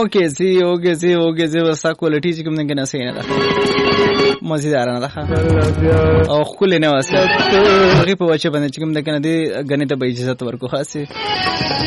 اوکې سي وستا کوالټي چې کوم نه سي نه ده مزیدار نه ده او خپل نه واسه هغه په وجه باندې چې کوم د کنه دي غنی ته به اجازه ورکو خاصه